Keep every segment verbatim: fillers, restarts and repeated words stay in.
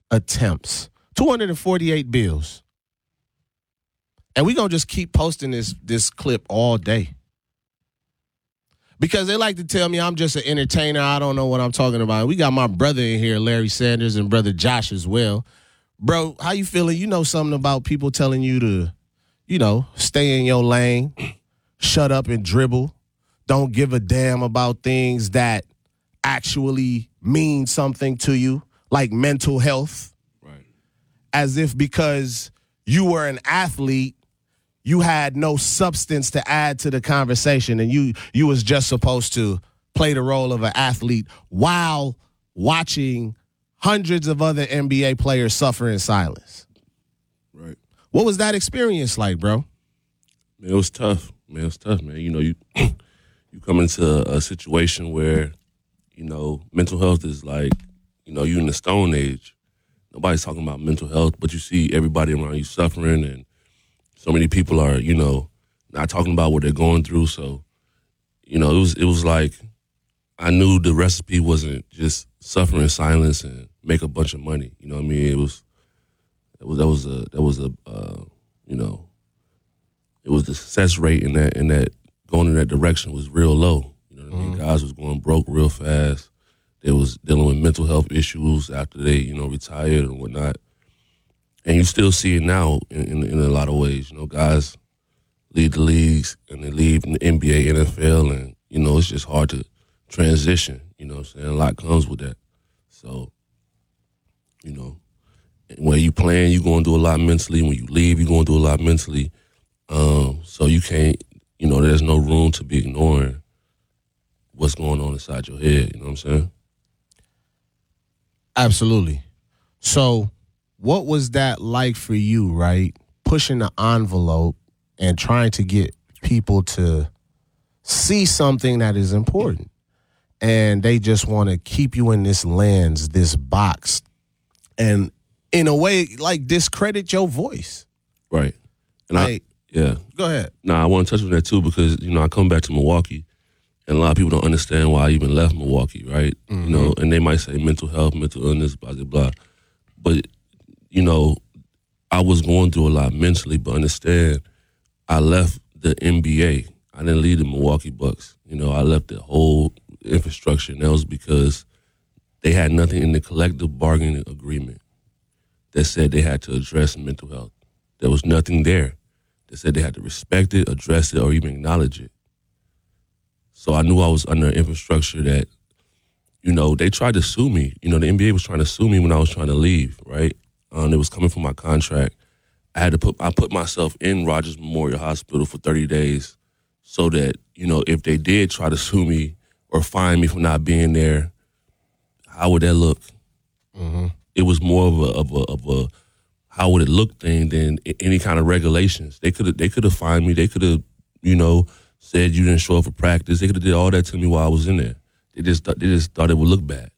attempts, two hundred forty-eight bills. And we're going to just keep posting this this clip all day. Because they like to tell me I'm just an entertainer. I don't know what I'm talking about. We got my brother in here, Larry Sanders, and brother Josh as well. Bro, how you feeling? You know something about people telling you to, you know, stay in your lane, shut up and dribble, don't give a damn about things that actually mean something to you, like mental health. Right. As if because you were an athlete, you had no substance to add to the conversation, and you you was just supposed to play the role of an athlete while watching hundreds of other N B A players suffer in silence. Right. What was that experience like, bro? Man, it was tough. Man, it was tough, man. You know, you you come into a situation where, you know, mental health is like, you know, you in the Stone Age. Nobody's talking about mental health, but you see everybody around you suffering, and so many people are, you know, not talking about what they're going through. So, you know, it was it was like I knew the recipe wasn't just suffer in silence and make a bunch of money. You know what I mean? It was it was that was a that was a uh, you know, it was the success rate in that in that going in that direction was real low. You know what mm-hmm. I mean? Guys was going broke real fast. They was dealing with mental health issues after they, you know, retired and whatnot. And you still see it now in, in, in a lot of ways. You know, guys leave the leagues and they leave in the N B A, N F L, and, you know, it's just hard to transition. You know what I'm saying? A lot comes with that. So, you know, when you playing, you're going to do a lot mentally. When you leave, you're going to do a lot mentally. Um, so you can't, you know, there's no room to be ignoring what's going on inside your head. You know what I'm saying? Absolutely. So what was that like for you, right? Pushing the envelope and trying to get people to see something that is important. And they just want to keep you in this lens, this box, and in a way, like, discredit your voice. Right. And like, I, yeah. Go ahead. Nah, I want to touch on that too because, you know, I come back to Milwaukee and a lot of people don't understand why I even left Milwaukee, right? Mm-hmm. You know, and they might say mental health, mental illness, blah, blah, blah. But, you know, I was going through a lot mentally, but understand I left the N B A. I didn't leave the Milwaukee Bucks. You know, I left the whole infrastructure, and that was because they had nothing in the collective bargaining agreement that said they had to address mental health. There was nothing there that said they had to respect it, address it, or even acknowledge it. So I knew I was under an infrastructure that, you know, they tried to sue me. You know, the N B A was trying to sue me when I was trying to leave, right? Um, it was coming from my contract. I had to put I put myself in Rogers Memorial Hospital for thirty days so that, you know, if they did try to sue me or fine me for not being there, how would that look? Mm-hmm. It was more of a of a of a how would it look thing than any kind of regulations. They could have they could have fined me. They could have, you know, said you didn't show up for practice. They could have did all that to me while I was in there. They just th- they just thought it would look bad.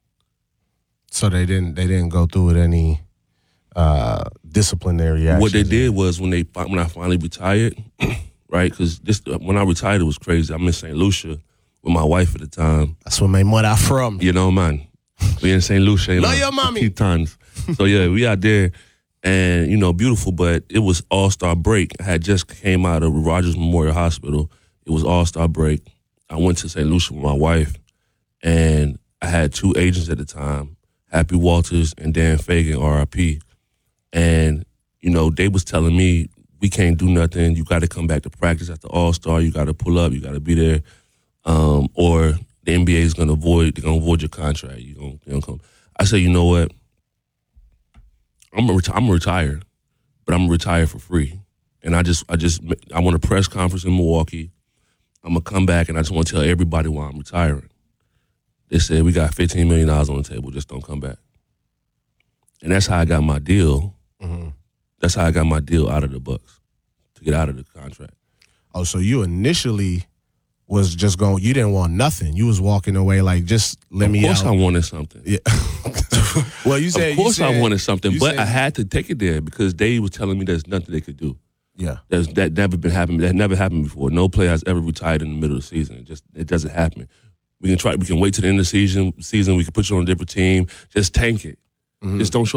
So they didn't they didn't go through with any uh, disciplinary action. What they did was when they when I finally retired, right? Because this when I retired it was crazy. I'm in Saint Lucia with my wife at the time. That's where my mother from. You know, man. We in Saint Lucia. You know, Love your mommy. Tons. So yeah, we out there, and you know, beautiful. But it was All Star break. I had just came out of Rogers Memorial Hospital. It was All Star break. I went to Saint Lucia with my wife, and I had two agents at the time, Happy Walters and Dan Fagan, R I P. And you know, they was telling me we can't do nothing. You got to come back to practice after All Star. You got to pull up. You got to be there, um, or the N B A is gonna void. They're gonna void your contract. You gonna, you gonna come. I said, you know what? I'm gonna reti- I'm gonna retire, but I'm gonna retire for free. And I just, I just, I want a press conference in Milwaukee. I'm gonna come back and I just want to tell everybody why I'm retiring. They said we got fifteen million dollars on the table. Just don't come back. And that's how I got my deal. Mm-hmm. That's how I got my deal out of the Bucks to get out of the contract. Oh, so you initially was just going, you didn't want nothing. You was walking away like, just let me out. Of course I wanted something. Yeah. Well, you said, of course you said, I wanted something, but said, I had to take it there because they were telling me there's nothing they could do. Yeah. There's, that never been happening. That never happened before. No player has ever retired in the middle of the season. It just, it doesn't happen. We can try, we can wait to the end of the season, season. We can put you on a different team. Just tank it. Mm-hmm. Just don't show